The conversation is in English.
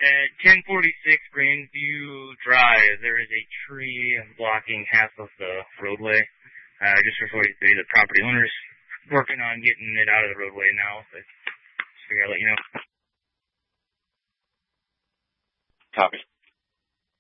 At 1046 Grandview Drive, there is a tree blocking half of the roadway. Just for 43, the property owner's working on getting it out of the roadway now, so just figure I'll let you know. Copy.